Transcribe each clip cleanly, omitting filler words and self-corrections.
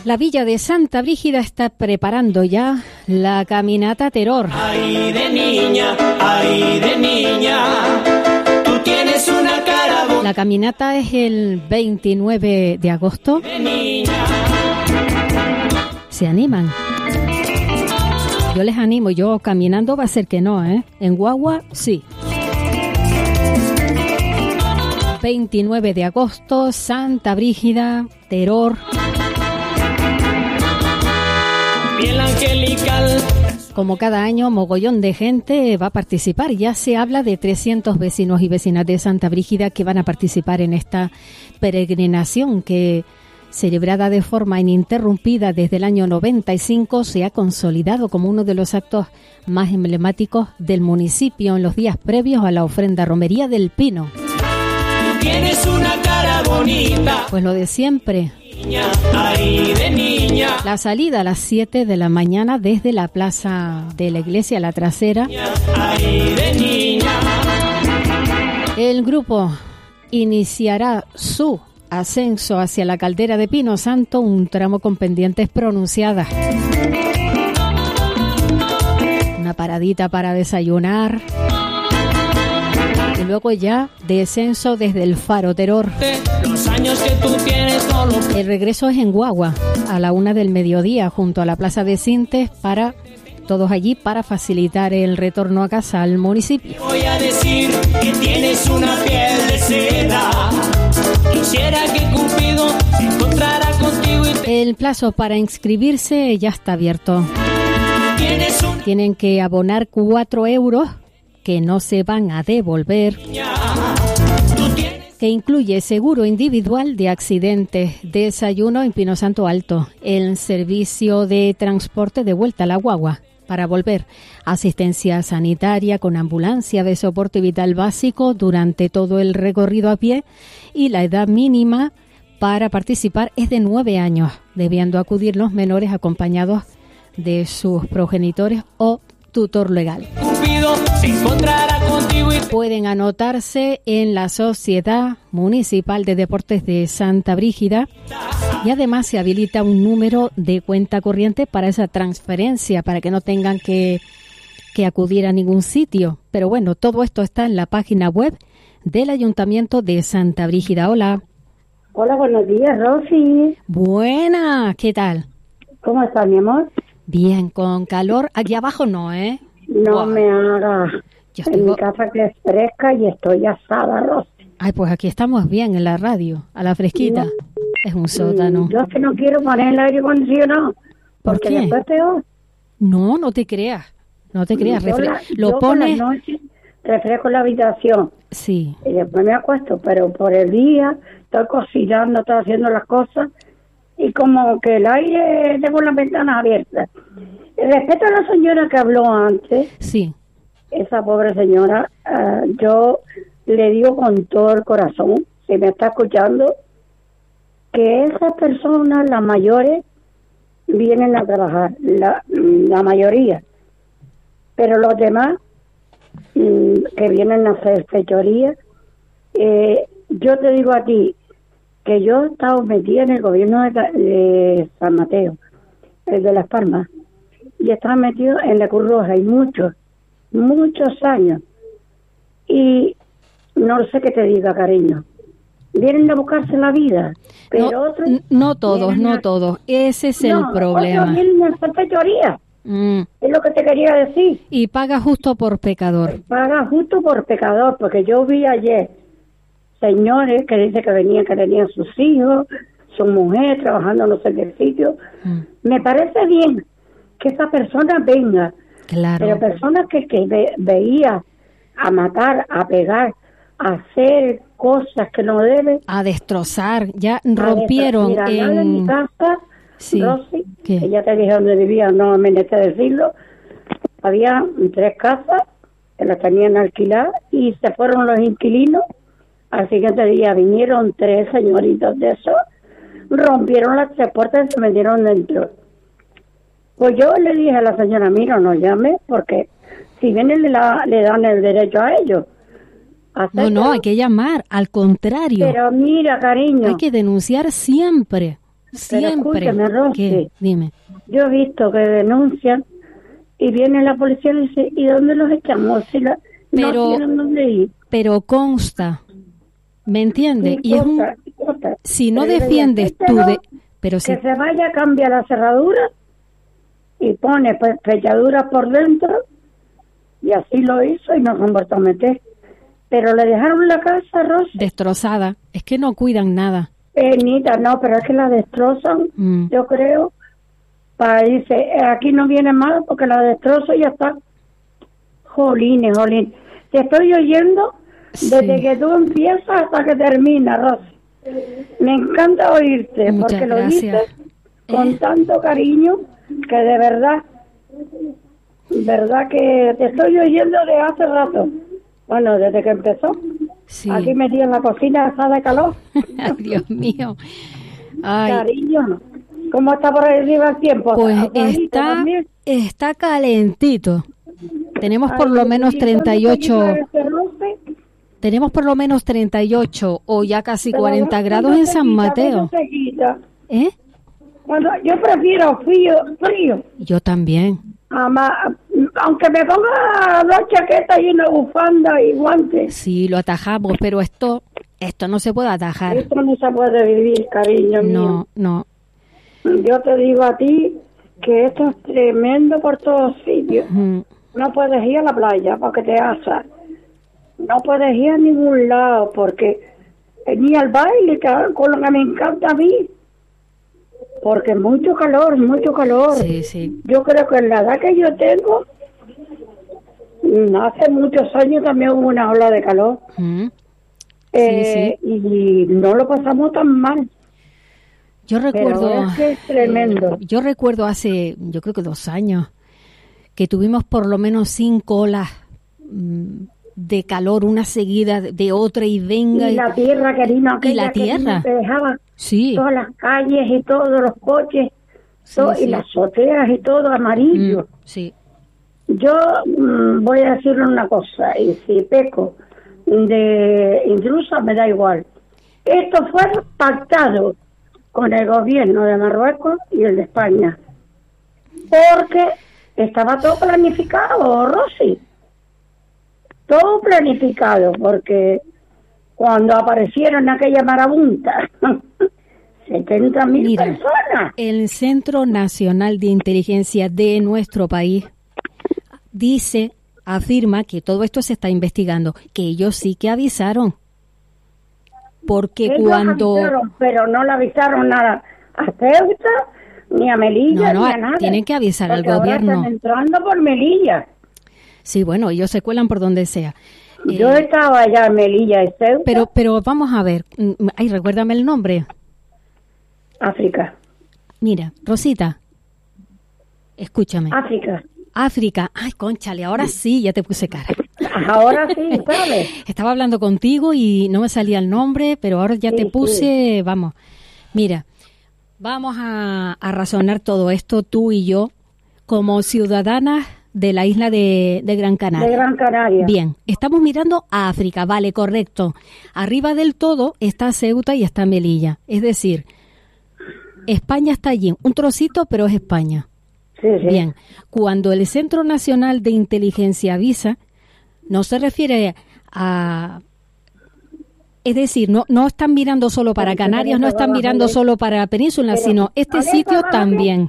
La villa de Santa Brígida está preparando ya la caminata Terror. Ay de niña, tú tienes una cara bonita. La caminata es el 29 de agosto. De niña. ¿Se animan? Yo les animo, yo caminando va a ser que no, ¿eh? En guagua, sí. 29 de agosto, Santa Brígida, Terror. Piel angelical. Como cada año, mogollón de gente va a participar. Ya se habla de 300 vecinos y vecinas de Santa Brígida que van a participar en esta peregrinación que, celebrada de forma ininterrumpida desde el año 95, se ha consolidado como uno de los actos más emblemáticos del municipio en los días previos a la ofrenda Romería del Pino. Tienes una cara bonita. Pues lo de siempre. Ay de niña. La salida a las 7 de la mañana desde la plaza de la iglesia, la trasera. Ay de niña. El grupo iniciará su ascenso hacia la caldera de Pino Santo, un tramo con pendientes pronunciadas. Una paradita para desayunar. Y luego ya descenso desde el Faro Terror. Los años que tú tienes no lo... El regreso es en guagua a la 1 del mediodía junto a la Plaza de Sintes, para todos allí para facilitar el retorno a casa al municipio. Voy a decir que tienes una piel de seda. Quisiera que Cupido se encontrara contigo y te... El plazo para inscribirse ya está abierto. Tienen que abonar 4 euros que no se van a devolver, que incluye seguro individual de accidentes, desayuno en Pino Santo Alto, el servicio de transporte de vuelta a la guagua para volver, asistencia sanitaria con ambulancia de soporte vital básico durante todo el recorrido a pie, y la edad mínima para participar es de 9 años, debiendo acudir los menores acompañados de sus progenitores o tutor legal. Cupido se encontrará contigo y... Pueden anotarse en la Sociedad Municipal de Deportes de Santa Brígida, y además se habilita un número de cuenta corriente para esa transferencia, para que no tengan que acudir a ningún sitio. Pero bueno, todo esto está en la página web del Ayuntamiento de Santa Brígida. Hola. Hola, buenos días, Rosy. Buenas, ¿qué tal? ¿Cómo estás, mi amor? Bien, con calor. Aquí abajo no, ¿eh? No Wow. Me hagas. Yo En mi casa que es fresca y estoy asada, Rosy. Ay, pues aquí estamos bien en la radio, a la fresquita. Es un sótano. Yo es que no quiero poner el aire acondicionado. ¿Por Porque qué? después peor. No, no te creas. No te creas. Yo Lo por pones... la noche refresco la habitación Sí. y después me acuesto, pero por el día estoy cocinando, estoy haciendo las cosas y como que el aire, tengo las ventanas abiertas. Respecto a la señora que habló antes, Sí. esa pobre señora, yo le digo con todo el corazón, si me está escuchando, que esas personas, las mayores, vienen a trabajar, la mayoría, pero los demás que vienen a hacer fechorías, yo te digo a ti que yo he estado metida en el gobierno de San Mateo, el de Las Palmas, y estaba metido en la Cruz Roja, y muchos años, y no sé qué te diga, cariño, vienen a buscarse la vida, pero No, otros... no todos. Ese es el problema. Otros vienen a hacer fechorías, es lo que te quería decir. Y paga justo por pecador. Paga justo por pecador, porque yo vi ayer señores que dicen que venían, que tenían sus hijos, su mujer trabajando no sé qué sitio. Me parece bien que esa persona venga, Claro. pero personas que veía a matar, a pegar, a hacer cosas que no deben. A destrozar. Ya rompieron Mira, en mi casa, Sí. Rosy, ¿Qué? que ya te dije dónde vivía, no me necesito decirlo, había 3 casas que las tenían alquiladas y se fueron los inquilinos. Al siguiente día vinieron 3 señoritos de esos, rompieron las 3 puertas y se metieron dentro. Pues yo le dije a la señora, mira, no llame, porque si vienen le dan el derecho a ellos. No, hay que llamar, al contrario. Pero mira, cariño. Hay que denunciar siempre. Siempre. escúchame, Rosy. ¿Qué? Dime. Yo he visto que denuncian y viene la policía y dice, ¿y dónde los echamos? Si no tienen dónde ir. Pero consta, ¿me entiendes? Sí, Y es un... cosa. Si no Pero defiendes tú de... Pero si... Que se vaya, cambia la cerradura y pone fechaduras por dentro, y así lo hizo y nos han vuelto a meter. Pero le dejaron la casa, Rosa. Destrozada. Es que no cuidan nada. Penita, no, pero es que la destrozan, yo creo, para dice, aquí no viene mal porque la destrozo y ya está. Jolines. Te estoy oyendo desde que tú empiezas hasta que termina, Rosa. Me encanta oírte. Muchas porque lo gracias. dices con tanto cariño que de verdad que te estoy oyendo de hace rato. Bueno, desde que empezó. Sí. Aquí metí en la cocina, está de calor. Dios mío. Ay, Cariño, ¿cómo está por ahí arriba el tiempo? pues ¿Apagadito también? está calentito. Tenemos por Ay, lo menos ¿y 38... cuánto se rompe? Tenemos por lo menos 38 o ya casi Pero 40 grados en San Mateo. ¿cuándo se quita? ¿Eh? Yo prefiero frío. Yo también. Aunque me ponga dos chaquetas y una bufanda y guantes. Sí, lo atajamos, pero esto no se puede atajar. Esto no se puede vivir, cariño mío. No. Yo te digo a ti que esto es tremendo por todos sitios. No puedes ir a la playa porque te asas. No puedes ir a ningún lado porque ni al baile, con lo que me encanta a mí. Porque mucho calor. Sí. Yo creo que en la edad que yo tengo, hace muchos años también hubo una ola de calor. Sí. Y no lo pasamos tan mal. Yo recuerdo... Pero es que es tremendo. Yo recuerdo hace, yo creo que 2 años, que tuvimos por lo menos 5 olas de calor, una seguida de otra y venga. Y la tierra, querido, y la tierra. Que dejaba Sí. todas las calles y todos los coches, Sí. y las azoteas y todo amarillo. Sí. Yo voy a decirle una cosa, y si peco de intrusa me da igual. Esto fue pactado con el gobierno de Marruecos y el de España, porque estaba todo planificado, Rosy. Todo planificado, porque cuando aparecieron aquella marabunta, 70.000 personas. El Centro Nacional de Inteligencia de nuestro país afirma que todo esto se está investigando, que ellos sí que avisaron. Porque Ellos cuando... avisaron, pero no le avisaron nada a Ceuta, ni a Melilla, ni a nada. Tienen que avisar al Porque gobierno. Ahora están entrando por Melilla. Sí, bueno, ellos se cuelan por donde sea. Yo estaba allá en Melilla y Ceuta. Pero vamos a ver. Ay, recuérdame el nombre. África. Mira, Rosita, escúchame. África. Ay, cónchale, ahora sí, ya te puse cara. Ahora sí, ¿sabes? Estaba hablando contigo y no me salía el nombre, pero ahora ya te puse, vamos. Mira, vamos a razonar todo esto, tú y yo, como ciudadanas de la isla de Gran Canaria. De Gran Canaria. Bien, estamos mirando a África, vale, correcto. Arriba del todo está Ceuta y está Melilla. Es decir, España está allí, un trocito, pero es España. Sí. Bien, cuando el Centro Nacional de Inteligencia avisa, no se refiere a... Es decir, no están mirando solo para Canarias, no están mirando solo para la península, sino este sitio también.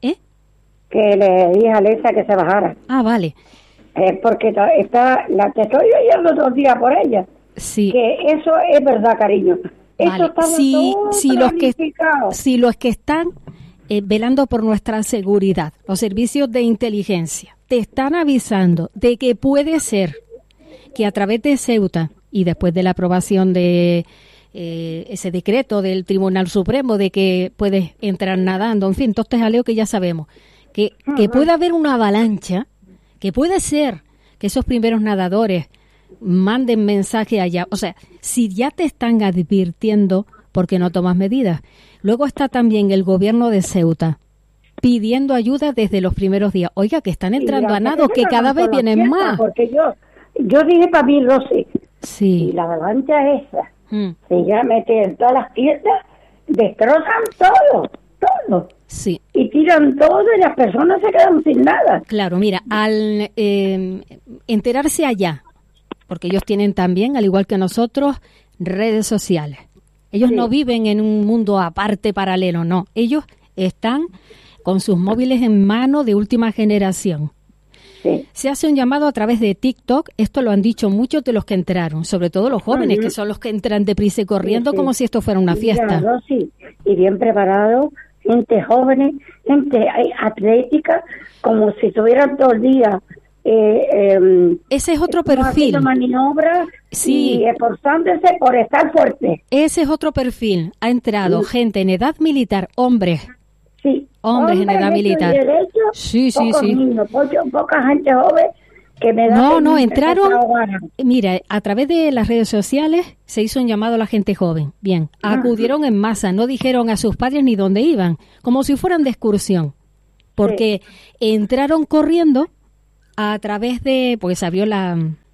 Que le dije a Alexa que se bajara. Ah, vale. Porque te estoy oyendo 2 días por ella. Sí. Que eso es verdad, cariño. Eso Vale. está todo planificado. Si los que están velando por nuestra seguridad, los servicios de inteligencia, te están avisando de que puede ser que a través de Ceuta y después de la aprobación de ese decreto del Tribunal Supremo de que puedes entrar nadando, en fin, todo este jaleo que ya sabemos, que puede haber una avalancha, que puede ser que esos primeros nadadores manden mensaje allá. O sea, si ya te están advirtiendo, ¿por qué no tomas medidas? Luego está también el gobierno de Ceuta pidiendo ayuda desde los primeros días. Oiga, que están entrando a nado, que cada vez vienen más. Porque yo dije para mí, Rosy, sí. y la avalancha esa, se ya mete en todas las tiendas, destrozan todo. Sí. Y tiran todo y las personas se quedan sin nada. Claro, mira, al enterarse allá, porque ellos tienen también, al igual que nosotros, redes sociales. Ellos no viven en un mundo aparte, paralelo, no. Ellos están con sus móviles en mano de última generación. Sí. Se hace un llamado a través de TikTok, esto lo han dicho muchos de los que entraron, sobre todo los jóvenes, que son los que entran deprisa y corriendo como si esto fuera una fiesta. Claro, sí. Y bien preparado, gente joven, gente atlética, como si estuvieran todo el día. Ese es otro perfil. Maniobras y esforzándose por estar fuerte. Ese es otro perfil. Ha entrado gente en edad militar, hombres. Sí. Hombres en edad militar. Sí. Niños, poca gente joven que me da. No, entraron. Mira, a través de las redes sociales se hizo un llamado a la gente joven. Bien, acudieron en masa, no dijeron a sus padres ni dónde iban, como si fueran de excursión, porque entraron corriendo a través de, porque se abrió la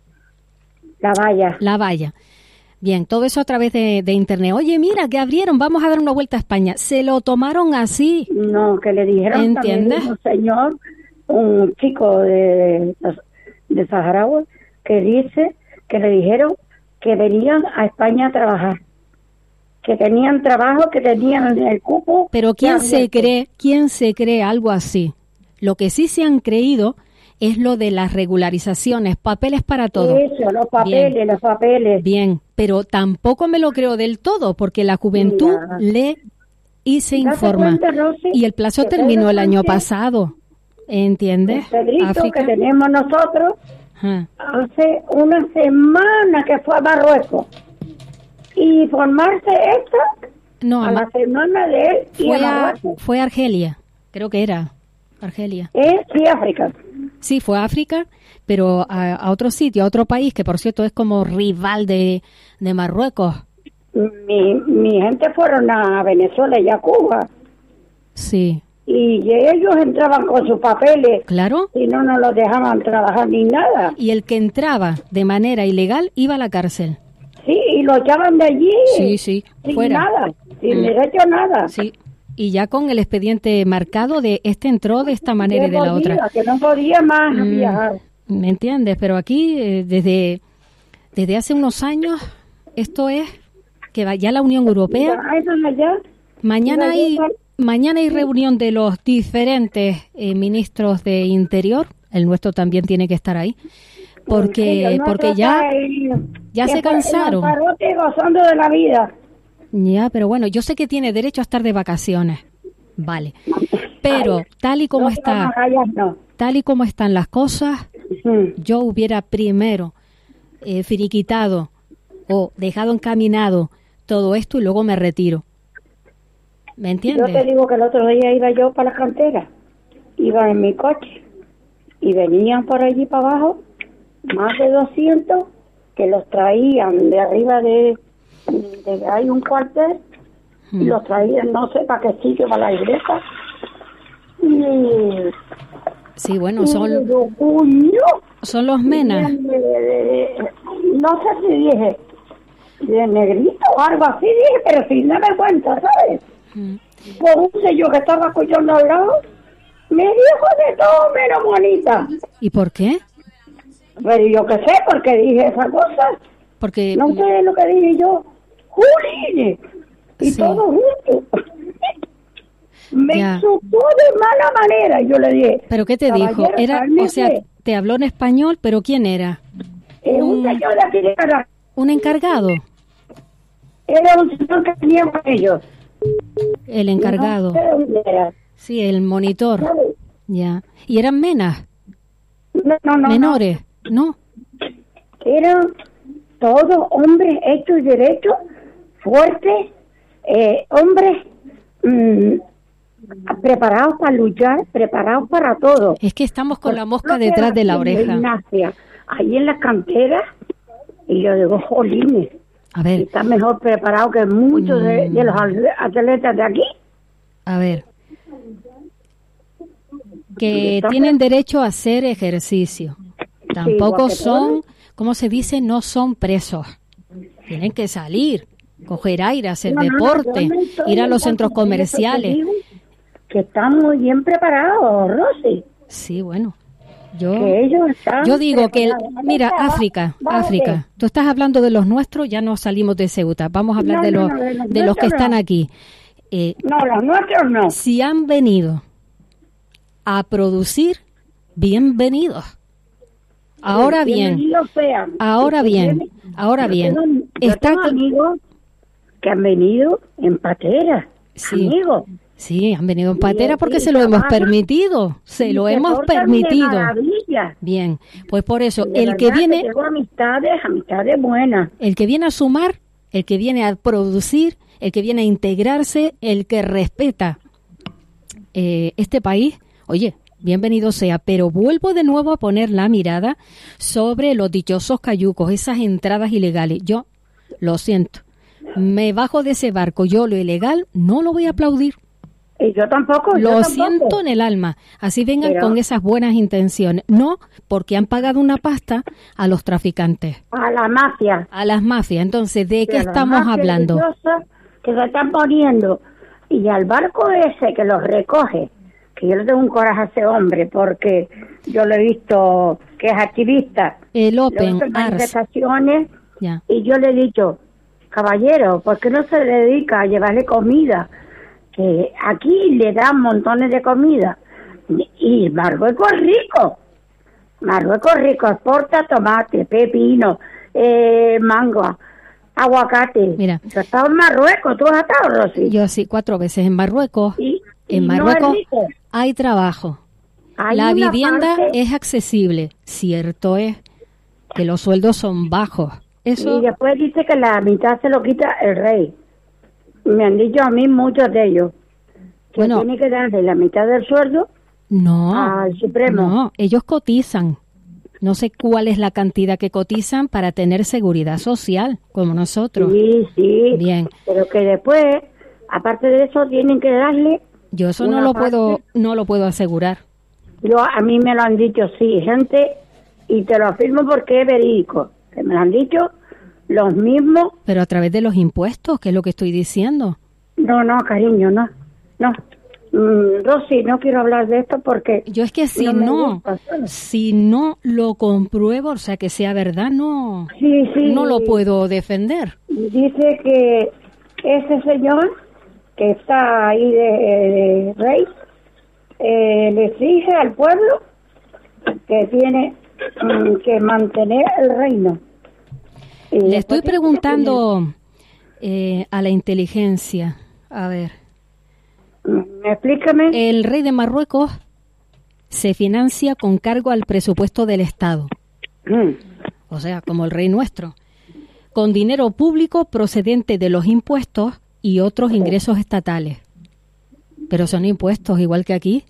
valla. La valla. Bien, todo eso a través de internet. Oye, mira, que abrieron, vamos a dar una vuelta a España. Se lo tomaron así. No, que le dijeron. ¿Entiendes? También un señor, un chico de Saharaui, que dice que le dijeron que venían a España a trabajar, que tenían trabajo, que tenían el cupo. Pero ¿quién se cree algo así? Lo que sí se han creído es lo de las regularizaciones, papeles para todo. Eso, los papeles. Bien, pero tampoco me lo creo del todo, porque la juventud lee y se informa. Cuenta, Rosy, y el plazo terminó el año pasado, ¿entiendes? El Pedrito que tenemos nosotros, hace una semana que fue a Marruecos. Y formarse la semana de él y a Marruecos. Fue a Argelia, creo que era Argelia. Sí, África. Sí, fue a África, pero a otro sitio, a otro país, que por cierto es como rival de Marruecos. Mi gente fueron a Venezuela y a Cuba. Sí. Y ellos entraban con sus papeles. Claro. Y no nos los dejaban trabajar ni nada. Y el que entraba de manera ilegal iba a la cárcel. Sí, y lo echaban de allí. Sí, sin fuera. Nada, sin derecho a nada. Sí. Y ya con el expediente marcado de este entró de esta manera y de la otra. Que no podía más viajar. ¿Me entiendes? Pero aquí, desde hace unos años, esto es que ya la Unión Europea... Mañana hay reunión de los diferentes ministros de Interior. El nuestro también tiene que estar ahí. Porque ya se cansaron. Gozando de la vida. Ya, pero bueno, yo sé que tiene derecho a estar de vacaciones, vale, pero tal y como están las cosas, yo hubiera primero finiquitado o dejado encaminado todo esto y luego me retiro. ¿Me entiendes? Yo te digo que el otro día iba yo para la cantera, iba en mi coche y venían por allí para abajo más de 200 que los traían de arriba de hay un cuartel y los traían no sé para qué sitio, para la iglesia. Sí, bueno, son los menas. No sé si dije de negrito o algo así, dije, pero sin darme cuenta, ¿sabes? Pues un señor que estaba escuchando al lado me dijo de todo menos bonita. ¿Y por qué? Pero yo qué sé, porque dije esa cosa. Porque no sé lo que dije yo. ¡Juli! Y todo junto. Me insultó de mala manera. Yo le dije. ¿Pero qué te dijo? O sea, te habló en español, pero ¿quién era? Un señor de aquí de Caracas. ¿Un encargado? Era un señor que tenía con ellos. El encargado. No sé dónde era. Sí, el monitor. ¿Sabes? Ya. ¿Y eran menas? No. ¿Menores? No. Eran todos hombres hechos y derechos, fuertes, hombres preparados para luchar, preparados para todo. Es que estamos con la mosca detrás de la oreja. Gimnasia, ahí en la cantera, y yo digo, jolines, a ver, está mejor preparado que muchos de los atletas de aquí. A ver, que tienen derecho a hacer ejercicio. Tampoco son, ¿cómo se dice? No son presos. Tienen que salir. coger aire, hacer No, deporte, yo no estoy ir a los en centros contra de eso, te comerciales. digo que están muy bien preparados, Rosy. Sí, bueno, yo Que ellos están digo que, preparados. mira, África, tú estás hablando de los nuestros, ya no salimos de Ceuta, vamos a hablar No, de no, los, no, de los de los que nuestros están no. aquí. No, los nuestros no. Si han venido a producir, bienvenidos. Ahora bien, Bienvenidos sean. ahora Y que bien, vienen- ahora yo bien, tengo- yo está tengo con- amigos que han venido en patera. Sí. Amigos. sí, han venido en patera Y porque aquí se lo hemos trabajan permitido, se y lo se hemos portan de permitido. maravilla. Bien, pues por eso, De el que verdad viene, tengo amistades buenas. el que viene a sumar, el que viene a producir, el que viene a integrarse, el que respeta este país, oye, bienvenido sea, pero vuelvo de nuevo a poner la mirada sobre los dichosos cayucos, esas entradas ilegales. Yo, lo siento, me bajo de ese barco, yo lo ilegal no lo voy a aplaudir. Y yo tampoco. yo Lo tampoco. siento en el alma. Así vengan Pero- con esas buenas intenciones. No, porque han pagado una pasta a los traficantes, A la mafia. a las mafias. Entonces, ¿de qué A la estamos mafia hablando? religiosa que se están poniendo. Y al barco ese que los recoge, que yo le tengo un coraje a ese hombre, porque yo lo he visto que es activista. El Lo he Open visto en Arts. manifestaciones. Ya. Y yo le he dicho, caballero, ¿por qué no se dedica a llevarle comida? Que aquí le dan montones de comida. Y Marruecos es rico. Marruecos es rico, exporta tomate, pepino, mango, aguacate. Mira. Yo he estado en Marruecos, ¿tú has estado, Rosy? Yo sí, 4 veces en Marruecos. Y En no es Marruecos rico. hay trabajo. Hay La una vivienda parte- es accesible. Cierto es que los sueldos son bajos. Eso Y después dice que la mitad se lo quita el rey. Me han dicho a mí muchos de ellos que Bueno. tiene que darle la mitad del sueldo no. al Supremo. No, ellos cotizan. No sé cuál es la cantidad que cotizan para tener seguridad social, como nosotros. Sí, sí. Bien. Pero que después, aparte de eso, tienen que darle. Yo eso Una no lo puedo asegurar. A mí me lo han dicho, sí, gente, y te lo afirmo porque es verídico. Que me lo han dicho los mismos. Pero a través de los impuestos, que es lo que estoy diciendo. No, cariño, no. Rosy, no quiero hablar de esto porque Yo es que si me no, gusta. si no lo compruebo, o sea, que sea verdad, no, Sí, no lo puedo defender. Dice que ese señor que está ahí de rey le exige al pueblo que tiene que mantener el reino. Y Le después estoy dice preguntando a la inteligencia, a ver, explícame. el rey de Marruecos se financia con cargo al presupuesto del Estado, o sea, como el rey nuestro, con dinero público procedente de los impuestos y otros ingresos estatales. Pero son impuestos igual que aquí.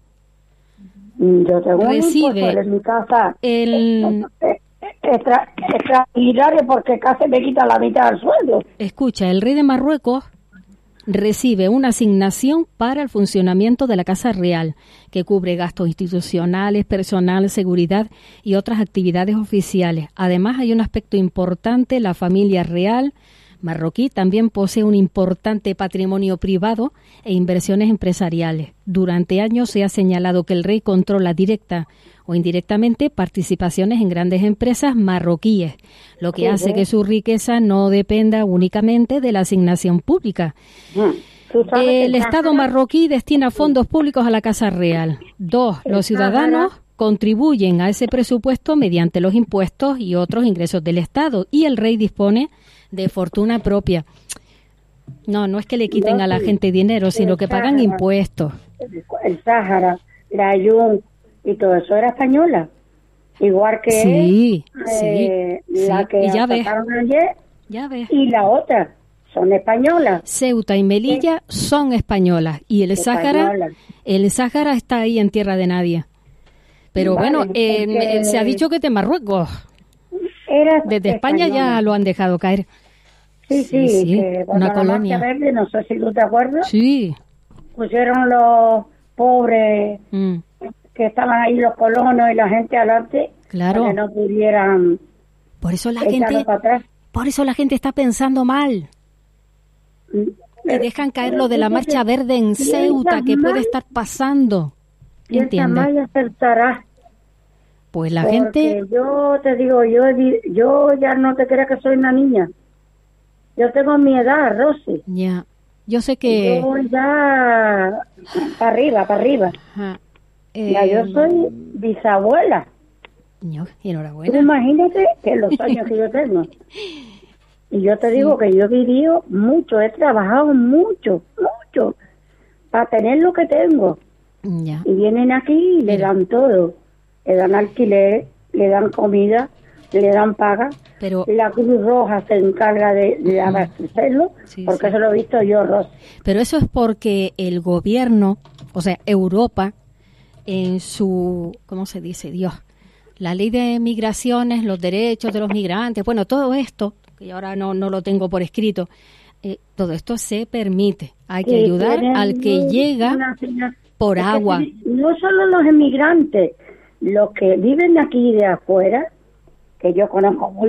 Yo tengo Recibe un impuesto en mi casa el... extraordinario porque casi me quita la mitad del sueldo. Escucha, el rey de Marruecos recibe una asignación para el funcionamiento de la Casa Real, que cubre gastos institucionales, personal, seguridad y otras actividades oficiales. Además, hay un aspecto importante, la familia real marroquí también posee un importante patrimonio privado e inversiones empresariales. Durante años se ha señalado que el rey controla directa o indirectamente participaciones en grandes empresas marroquíes, lo que hace que su riqueza no dependa únicamente de la asignación pública. Tú sabes que El Estado marroquí destina fondos públicos a la Casa Real. 2. Los ciudadanos contribuyen a ese presupuesto mediante los impuestos y otros ingresos del Estado, y el rey dispone de fortuna propia. No es que le quiten a la gente dinero, sino que pagan impuestos. El Sáhara, la Ayun y todo eso era española. Igual que Sí, la que y ya ves, atacaron ayer ya ves. y la otra son españolas. Ceuta y Melilla son españolas y el Españolas. Sáhara está ahí en tierra de nadie. Pero Vale, bueno, porque- se ha dicho que es de Marruecos. Era Desde España española. ya lo han dejado caer. Sí, sí, que cuando una la colonia. Marcha Verde, no sé si tú te acuerdas, Sí. pusieron los pobres Mm, que estaban ahí, los colonos y la gente adelante, Claro. para que no pudieran Por eso la echarlo gente, para atrás. por eso la gente está pensando mal. Y dejan caer lo de la marcha verde en Ceuta, que puede estar pasando. ¿Entiendes? Jamás acertará. Pues la Porque gente... yo te digo, yo ya no te creas que soy una niña. Yo tengo mi edad, Rosy. Ya, yo sé que... Yo ya para arriba. Ajá. Ya yo soy bisabuela. Enhorabuena. Imagínate que los años que yo tengo. Y yo te digo que yo he vivido mucho, he trabajado mucho, para tener lo que tengo. Ya. Y vienen aquí y le dan todo. Le dan alquiler, le dan comida, le dan paga. Pero, la Cruz Roja se encarga de abastecerlo, porque eso lo he visto yo, Rosy. Pero eso es porque el gobierno, o sea, Europa, en su, ¿cómo se dice? Dios, la ley de migraciones, los derechos de los migrantes, bueno, todo esto, que ahora no lo tengo por escrito, todo esto se permite. Hay que ayudar al que llega por agua. No solo los emigrantes, los que viven aquí de afuera, que yo conozco muy